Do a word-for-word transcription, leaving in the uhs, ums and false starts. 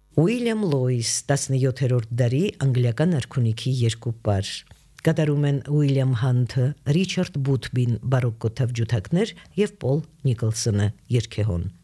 Ուիլյամ Լոյս տասնյոթերորդ դարի անգլիական արքունիքի երկու պար։ Կատարում են Ուիլյամ Հանթը, Ռիչարդ Բութբին բարոկկո թավջութակներ և Պոլ Նիկոլսոնը երգեհոն։